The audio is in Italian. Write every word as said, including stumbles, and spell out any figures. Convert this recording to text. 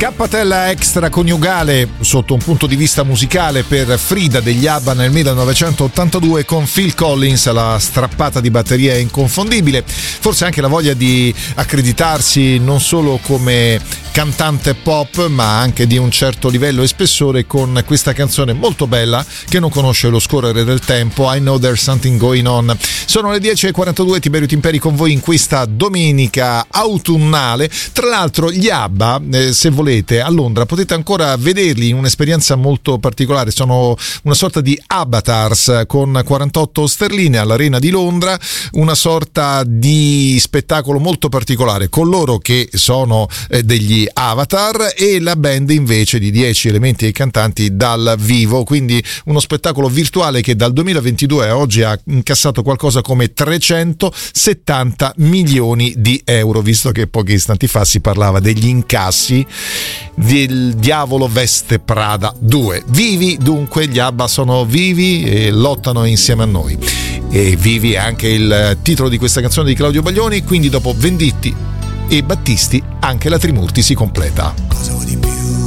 Scappatella extraconiugale sotto un punto di vista musicale per Frida degli ABBA nel millenovecentottantadue con Phil Collins, la strappata di batteria è inconfondibile, forse anche la voglia di accreditarsi non solo come cantante pop ma anche di un certo livello e spessore con questa canzone molto bella che non conosce lo scorrere del tempo, I Know There's Something Going On. Sono le dieci e quarantadue, Tiberio Timperi con voi in questa domenica autunnale. Tra l'altro gli ABBA, eh, se volete, a Londra potete ancora vederli in un'esperienza molto particolare, sono una sorta di avatars con quarantotto sterline all'Arena di Londra, una sorta di spettacolo molto particolare con loro che sono eh, degli avatar e la band invece di dieci elementi e cantanti dal vivo, quindi uno spettacolo virtuale che dal duemilaventidue a oggi ha incassato qualcosa come trecentosettanta milioni di euro, visto che pochi istanti fa si parlava degli incassi del Diavolo Veste Prada due. Vivi dunque, gli ABBA sono vivi e lottano insieme a noi, e vivi è anche il titolo di questa canzone di Claudio Baglioni, quindi dopo Venditti e Battisti anche la Trimurti si completa. Cosa vuoi di